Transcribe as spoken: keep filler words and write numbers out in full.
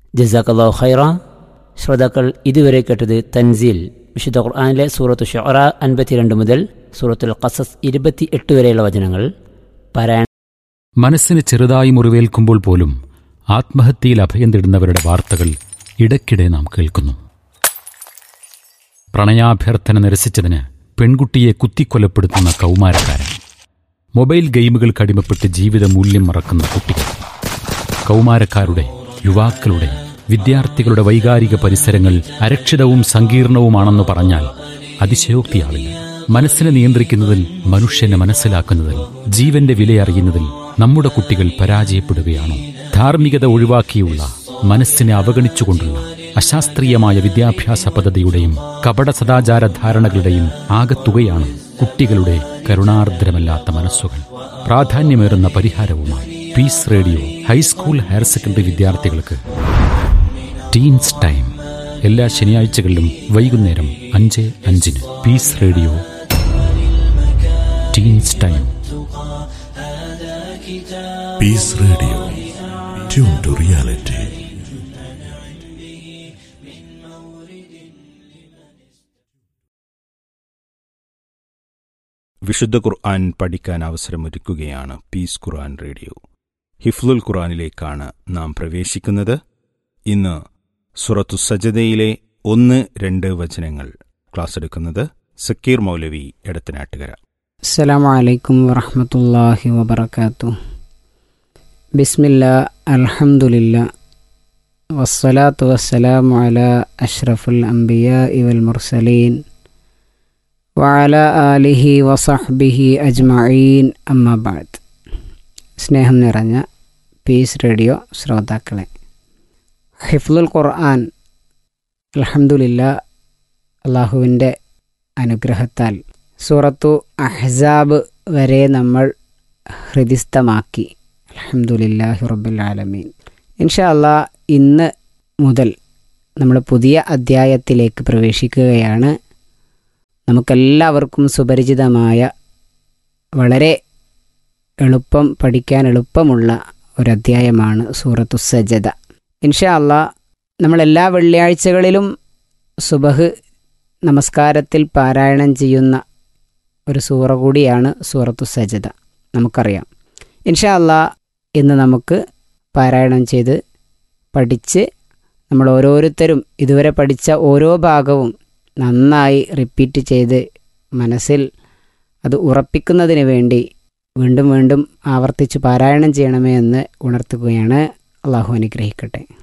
ജസാക്കല്ലാഹു ഖൈറ. ശ്രോതാക്കൾ ഇതുവരെ കേട്ടത് തൻസീൽ, വിശുദ്ധ ഖുർആനിലെ സൂറത്തു ശുഅറ അൻപത്തിരണ്ട് മുതൽ സൂറത്തുൽ ഖസസ് ഇരുപത്തി എട്ട് വരെയുള്ള വചനങ്ങൾ പാരായണം. മനസ്സിന് ചെറുതായി മുറിവേൽക്കുമ്പോൾ പോലും ആത്മഹത്യയിൽ അഭയം തേടുന്നവരുടെ വാർത്തകൾ ഇടയ്ക്കിടെ നാം കേൾക്കുന്നു. പ്രണയാഭ്യർത്ഥന നിരസിച്ചതിന് പെൺകുട്ടിയെ കുത്തിക്കൊലപ്പെടുത്തുന്ന കൗമാരക്കാരൻ, മൊബൈൽ ഗെയിമുകൾക്ക് അടിമപ്പെട്ട് ജീവിത മൂല്യം മറക്കുന്ന കുട്ടികൾ, കൗമാരക്കാരുടെ, യുവാക്കളുടെ, വിദ്യാർത്ഥികളുടെ വൈകാരിക പരിസരങ്ങൾ അരക്ഷിതവും സങ്കീർണവുമാണെന്ന് പറഞ്ഞാൽ അതിശയോക്തിയാവില്ല. മനസ്സിനെ നിയന്ത്രിക്കുന്നതിൽ, മനുഷ്യനെ മനസ്സിലാക്കുന്നതിൽ, ജീവന്റെ വിലയറിയുന്നതിൽ നമ്മുടെ കുട്ടികൾ പരാജയപ്പെടുകയാണോ? ധാർമ്മികത ഒഴിവാക്കിയുള്ള, മനസ്സിനെ അവഗണിച്ചുകൊണ്ടുള്ള അശാസ്ത്രീയമായ വിദ്യാഭ്യാസ പദ്ധതിയുടെയും കപട സദാചാര ധാരണകളുടെയും ആകത്തുകയാണ് കുട്ടികളുടെ കരുണാർദ്രമല്ലാത്ത മനസ്സുകൾ. പ്രാധാന്യമേറുന്ന പരിഹാരവുമായി piece radio high school higher secondary വിദ്യാർത്ഥികൾക്ക് ടീൻസ് ടൈം എല്ലാ ശനിയാഴ്ചകളിലും വൈകുന്നേരം അഞ്ച് അഞ്ചിന് piece radio teens time. Piece radio, tune to reality. വിശുദ്ധ ഖുർആൻ പഠിക്കാൻ അവസരമൊരുക്കുകയാണ് പീസ് ഖുർആൻ റേഡിയോ. ഹിഫ്ലുൽ ഖുർആനിലേക്കാണ് നാം പ്രവേശിക്കുന്നത്. ഇന്ന് സൂറത്തു സജദയിലെ ഒന്ന് രണ്ട് വചനങ്ങൾ ക്ലാസ് എടുക്കുന്നത് സക്കീർ മൗലവി എടത്തനാട്ടുകര. അസ്സലാമു അലൈക്കും വറഹ്മത്തുള്ളാഹി വബറകാതുഹു. ബിസ്മില്ലാ, അൽഹംദുലില്ലാ, വസ്സലാത്തു വസ്സലാമു അലാ അഷ്റഫുൽ അംബിയാഇ വൽ മുർസലീൻ വഅലാ ആലിഹി വസഹ്ബിഹി അജ്മഈൻ, അമ്മാ ബഅദ്. സ്നേഹം നിറഞ്ഞ പീസ് റേഡിയോ ശ്രോതാക്കളെ, ഹിഫ്ലുൽ ഖുർആൻ അൽഹംദുലില്ലാ, അള്ളാഹുവിൻ്റെ അനുഗ്രഹത്താൽ സൂറത്തു അഹ്സാബ് വരെ നമ്മൾ ഹൃദിസ്ഥമാക്കി. അൽഹംദുലില്ലാഹി റബ്ബിൽ ആലമീൻ. ഇൻഷാ അല്ലാഹ് ഇന്ന് മുതൽ നമ്മൾ പുതിയ അദ്ധ്യായത്തിലേക്ക് പ്രവേശിക്കുകയാണ്. നമുക്കെല്ലാവർക്കും സുപരിചിതമായ, വളരെ എളുപ്പം പഠിക്കാൻ എളുപ്പമുള്ള ഒരധ്യായമാണ് സൂറത്തു സജദ. ഇൻഷാ അല്ലാഹ് നമ്മളെല്ലാ വെള്ളിയാഴ്ചകളിലും സുബഹ് നമസ്കാരത്തിൽ പാരായണം ചെയ്യുന്ന ഒരു സൂറ കൂടിയാണ് സൂറത്തു സജദ, നമുക്കറിയാം. ഇൻഷാ അല്ലാഹ് ഇന്ന് നമുക്ക് പാരായണം ചെയ്ത് പഠിച്ച് നമ്മൾ ഓരോരുത്തരും ഇതുവരെ പഠിച്ച ഓരോ ഭാഗവും നന്നായി റിപ്പീറ്റ് ചെയ്ത് മനസ്സിൽ അത് ഉറപ്പിക്കുന്നതിന് വേണ്ടി വീണ്ടും വീണ്ടും ആവർത്തിച്ച് പാരായണം ചെയ്യണമേ എന്ന് ഉണർത്തുകയാണ്. അള്ളാഹു അനുഗ്രഹിക്കട്ടെ.